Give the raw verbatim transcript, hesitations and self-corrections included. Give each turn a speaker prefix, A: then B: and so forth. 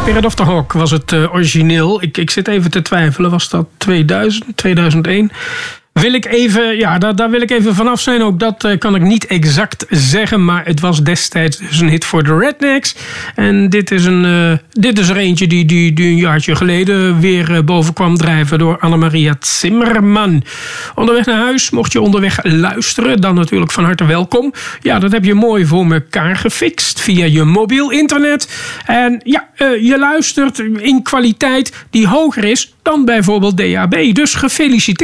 A: Spirit of the Hawk was het uh, origineel. Ik, ik zit even te twijfelen. Was dat tweeduizend, tweeduizend één? Wil ik even, ja, daar, daar wil ik even vanaf zijn. Ook dat uh, kan ik niet exact zeggen. Maar het was destijds dus een hit voor de Rednecks. En dit is, een, uh, dit is er eentje die, die, die een jaartje geleden weer uh, boven kwam drijven door Annemaria Zimmerman. Onderweg naar huis, mocht je onderweg luisteren, dan natuurlijk van harte welkom. Ja, dat heb je mooi voor elkaar gefixt via je mobiel internet. En ja, uh, je luistert in kwaliteit die hoger is dan bijvoorbeeld D A B. Dus gefeliciteerd.